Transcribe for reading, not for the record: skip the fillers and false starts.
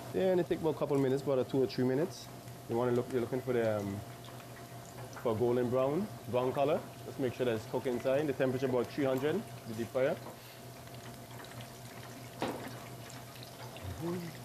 Yeah, and it take about a couple of minutes, about 2 or 3 minutes. You're looking for the for golden brown color. Just make sure that it's cooked inside. The temperature about 300, the deep fryer.